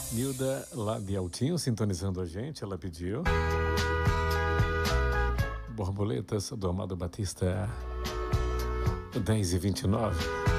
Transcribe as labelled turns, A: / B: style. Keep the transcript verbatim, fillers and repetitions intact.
A: Nilda lá de Altinho sintonizando a gente, ela pediu Borboletas do Amado Batista, dez e vinte e nove.